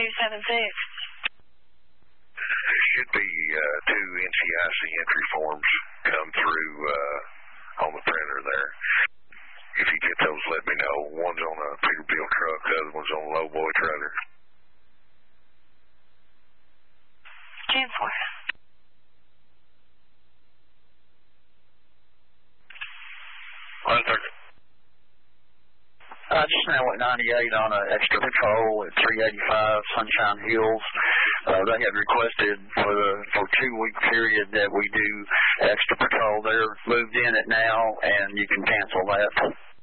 There should be 2 NCIC entry forms come through on the printer there. If you get those, let me know. One's on a Peterbilt truck, the other one's on a lowboy trailer. 10-4. Just now at 98 on an extra patrol at 385 Sunshine Hills. They had requested for 2-week period that we do extra patrol. They're moved in it now, and you can cancel that.